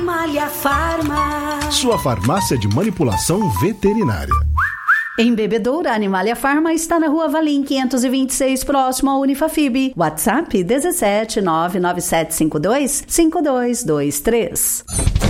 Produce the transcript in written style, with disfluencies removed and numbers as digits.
Animalia Farma. Sua farmácia de manipulação veterinária. Em Bebedouro, a Animalia Farma está na Rua Valim 526, próximo ao Unifafib. WhatsApp 17 99752 5223.